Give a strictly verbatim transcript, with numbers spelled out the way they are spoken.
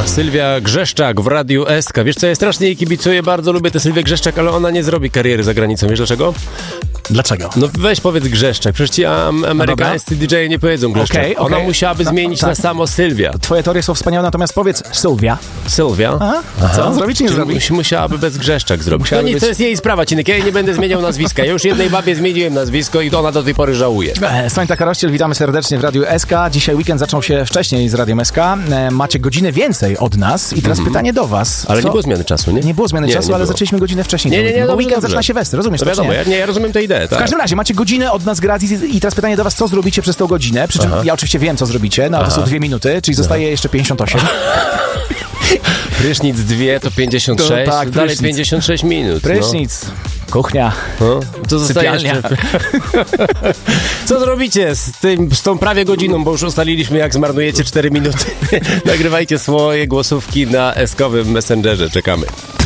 Sylwia Grzeszczak w Radiu S K. Wiesz co, ja strasznie jej kibicuję, bardzo lubię tę Sylwię Grzeszczak, ale ona nie zrobi kariery za granicą. Wiesz dlaczego? Dlaczego? No weź powiedz Grzeszczak, przecież ci am- amerykańscy D J nie powiedzą Grzeszczak. Okay, ona okay. musiałaby Ta, zmienić ta, na samo Sylwia. Twoje teorie są wspaniałe, natomiast powiedz Sylwia. Sylwia? Aha. Co? Zrobić czy nie zrobić? Musiałaby bez Grzeszczak zrobić. Musiałaby No nic, być... to jest jej sprawa, Cinek. Ja jej nie będę zmieniał nazwiska. Ja już jednej babie zmieniłem nazwisko i ona do tej pory żałuje. E, Sońta Karościel, witamy serdecznie w Radiu S K. Dzisiaj weekend zaczął się wcześniej z Radiem S K. E, macie godzinę więcej od nas i teraz mm-hmm. pytanie do was. Ale Co? nie było zmiany czasu, nie? Nie było zmiany nie, czasu, nie ale było. zaczęliśmy godzinę wcześniej. Nie, nie, nie, bo dobrze, weekend dobrze. zaczyna się we Rozumiesz to to, wiadomo, czy nie? ja, nie, ja rozumiem tę ideę, tak. W każdym razie macie godzinę od nas gratis i teraz pytanie do was, co zrobicie przez tą godzinę? Przy czym Aha. ja oczywiście wiem, co zrobicie, no ale to są dwie minuty, czyli zostaje jeszcze pięćdziesiąt osiem. Prysznic dwie to pięćdziesiąt sześć, To tak, dalej prysznic. pięćdziesiąt sześć minut. Prysznic, kuchnia, No. No. To zostaje sypialnia. jeszcze... Co zrobicie z, tym, z tą prawie godziną, bo już ustaliliśmy, jak zmarnujecie cztery minuty. Nagrywajcie swoje głosówki na eskowym Messengerze. Czekamy.